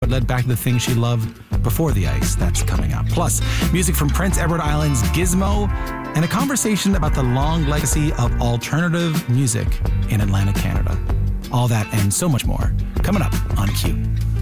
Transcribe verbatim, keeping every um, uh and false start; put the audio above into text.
that led back to the things she loved before the ice. That's coming up. Plus, music from Prince Edward Island's Gizmo, and a conversation about the long legacy of alternative music in Atlantic Canada. All that and so much more coming up on Q.